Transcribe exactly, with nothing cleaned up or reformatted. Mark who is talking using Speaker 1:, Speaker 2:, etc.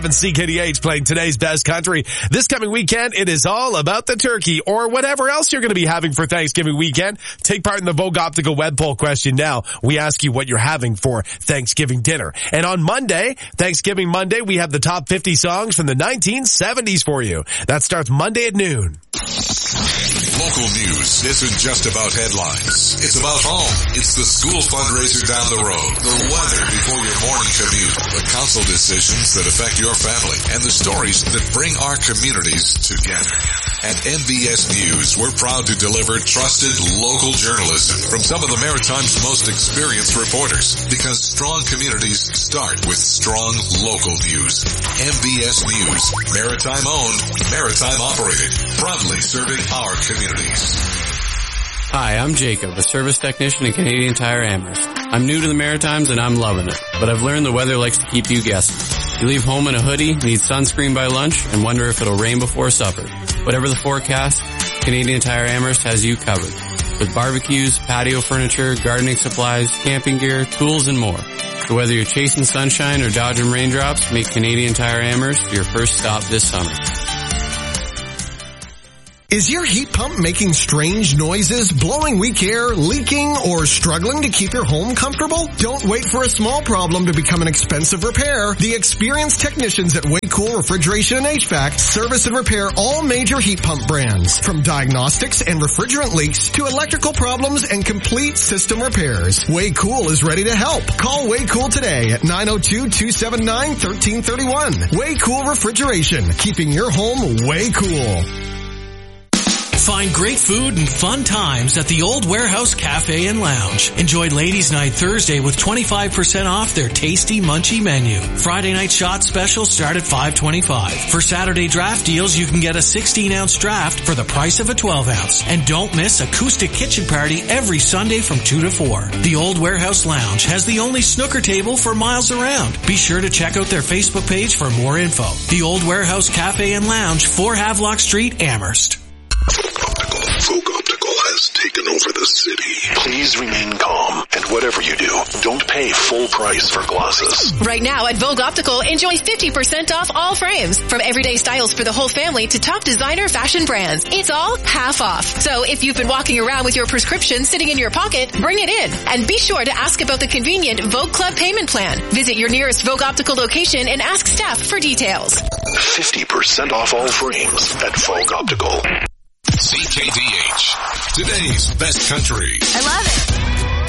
Speaker 1: C K D H playing today's best country. This coming weekend, it is all about the turkey or whatever else you're going to be having for Thanksgiving weekend. Take part in the Vogue Optical web poll question now. We ask you what you're having for Thanksgiving dinner. And on Monday, Thanksgiving Monday, we have the top fifty songs from the nineteen seventies for you. That starts Monday at noon.
Speaker 2: Local news isn't just about headlines. It's about home. It's the school fundraiser down the road, the weather before your morning commute, the council decisions that affect your family, and the stories that bring our communities together. At M B S News, we're proud to deliver trusted local journalism from some of the Maritime's most experienced reporters, because strong communities start with strong local news. M B S News, Maritime owned, Maritime operated, proudly serving our communities.
Speaker 3: Hi, I'm Jacob, a service technician at Canadian Tire Amherst. I'm new to the Maritimes and I'm loving it, but I've learned the weather likes to keep you guessing. You leave home in a hoodie, need sunscreen by lunch, and wonder if it'll rain before supper. Whatever the forecast, Canadian Tire Amherst has you covered. With barbecues, patio furniture, gardening supplies, camping gear, tools, and more. So whether you're chasing sunshine or dodging raindrops, make Canadian Tire Amherst your first stop this summer.
Speaker 4: Is your heat pump making strange noises, blowing weak air, leaking, or struggling to keep your home comfortable? Don't wait for a small problem to become an expensive repair. The experienced technicians at Waycool Refrigeration and H V A C service and repair all major heat pump brands, from diagnostics and refrigerant leaks to electrical problems and complete system repairs. Waycool is ready to help. Call Waycool today at nine oh two, two seven nine, one three three one. Waycool Refrigeration, keeping your home way cool.
Speaker 5: Find great food and fun times at the Old Warehouse Cafe and Lounge. Enjoy Ladies' Night Thursday with twenty-five percent off their tasty munchy menu. Friday night shot specials start at five twenty-five. For Saturday draft deals, you can get a sixteen ounce draft for the price of a twelve ounce. And don't miss Acoustic Kitchen Party every Sunday from two to four. The Old Warehouse Lounge has the only snooker table for miles around. Be sure to check out their Facebook page for more info. The Old Warehouse Cafe and Lounge, four Havelock Street, Amherst.
Speaker 2: Vogue Optical has taken over the city.
Speaker 6: Please remain calm, and whatever you do, don't pay full price for glasses.
Speaker 7: Right now at Vogue Optical, enjoy fifty percent off all frames. From everyday styles for the whole family to top designer fashion brands. It's all half off. So if you've been walking around with your prescription sitting in your pocket, bring it in. And be sure to ask about the convenient Vogue Club payment plan. Visit your nearest Vogue Optical location and ask staff for details.
Speaker 6: fifty percent off all frames at Vogue Optical.
Speaker 2: C K D H, today's best country.
Speaker 8: I love it.